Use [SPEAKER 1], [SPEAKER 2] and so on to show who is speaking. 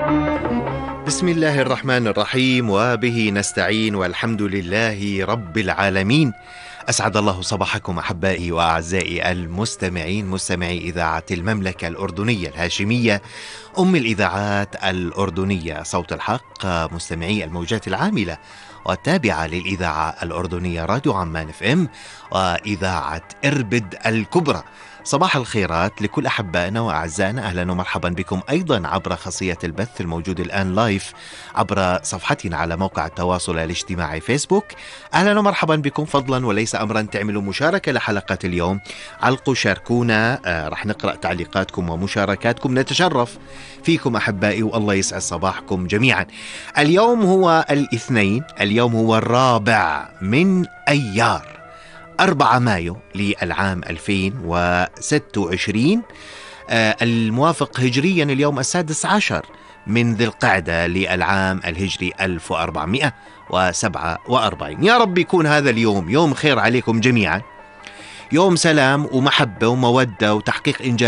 [SPEAKER 1] بسم الله الرحمن الرحيم، وبه نستعين، والحمد لله رب العالمين. أسعد الله صباحكم أحبائي وأعزائي المستمعين، مستمعي إذاعة المملكة الأردنية الهاشمية، أم الإذاعات الأردنية، صوت الحق، مستمعي الموجات العاملة والتابعة للإذاعة الأردنية راديو عمان FM وإذاعة إربد الكبرى. صباح الخيرات لكل أحبائنا وأعزائنا، أهلا ومرحبا بكم أيضا عبر خاصية البث الموجود الآن لايف عبر صفحتنا على موقع التواصل الاجتماعي فيسبوك. أهلا ومرحبا بكم، فضلا وليس أمرا تعملوا مشاركة لحلقة اليوم، علقوا شاركونا، رح نقرأ تعليقاتكم ومشاركاتكم، نتشرف فيكم أحبائي، والله يسعد صباحكم جميعا. اليوم هو الاثنين، اليوم هو 4 من أيار 4 مايو للعام 2026، الموافق هجريا اليوم 16 من ذي القعدة للعام الهجري 1447. يا رب يكون هذا اليوم يوم خير عليكم جميعا، يوم سلام ومحبة ومودة وتحقيق إنجاز